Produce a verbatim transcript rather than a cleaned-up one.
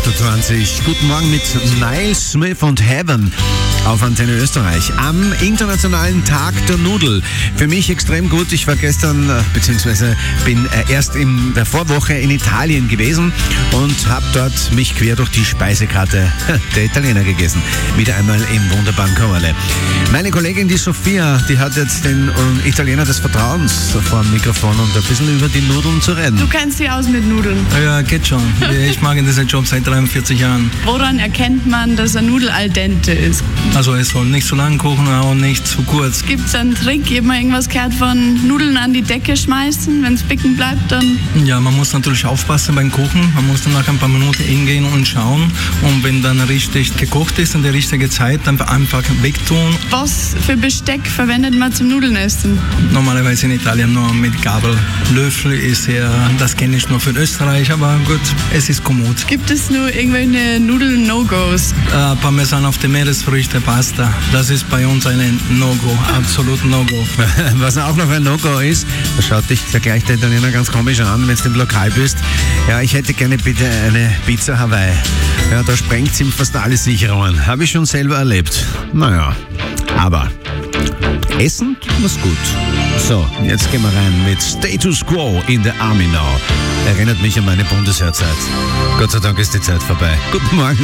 achtundzwanzig. Guten Morgen mit Niles Smith und Heaven auf Antenne Österreich am Internationalen Tag der Nudel. Für mich extrem gut. Ich war gestern, beziehungsweise bin erst in der Vorwoche in Italien gewesen und habe dort mich quer durch die Speisekarte der Italiener gegessen. Wieder einmal im wunderbaren Corle. Meine Kollegin, die Sophia, die hat jetzt den Italiener des Vertrauens vor dem Mikrofon und ein bisschen über die Nudeln zu reden. Du kennst dich aus mit Nudeln. Ja, geht schon. Ich mache diesen Job seit dreiundvierzig Jahren. Woran erkennt man, dass eine Nudel al dente ist? Also es soll nicht zu lang kochen, aber nicht zu kurz. Gibt es einen Trick? Ich habe mal irgendwas gehört von Nudeln an die Decke schmeißen, wenn es bicken bleibt, dann... Ja, man muss natürlich aufpassen beim Kochen. Man muss dann nach ein paar Minuten hingehen und schauen. Und wenn dann richtig gekocht ist in der richtigen Zeit, dann einfach wegtun. Was für Besteck verwendet man zum Nudeln essen? Normalerweise in Italien nur mit Gabel. Löffel ist ja, das kenne ich nur für Österreich, aber gut, es ist kommod. Gibt es nur irgendwelche Nudeln-No-Gos? Äh, Parmesan auf die Meeresfrüchte, Pasta. Das ist bei uns ein No-Go, absolut No-Go. Was auch noch ein No-Go ist, da schaut dich der gleich der Italiener ganz komisch an, wenn du im Lokal bist. Ja, ich hätte gerne bitte eine Pizza Hawaii. Ja, da sprengt ihm fast alle Sicherungen. Habe ich schon selber erlebt. Naja, aber Essen was gut. So, jetzt gehen wir rein mit Status Quo in the Army Now. Erinnert mich an meine Bundesheerzeit. Gott sei Dank ist die Zeit vorbei. Guten Morgen.